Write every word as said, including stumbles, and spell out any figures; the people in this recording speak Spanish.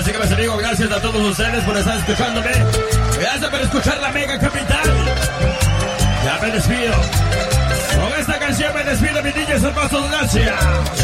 Así que, mis amigos, gracias a todos ustedes por estar escuchándome. Gracias por escuchar la Mega Capital. Ya me despido. Con esta canción me despido, mi D J Hermoso. Gracias.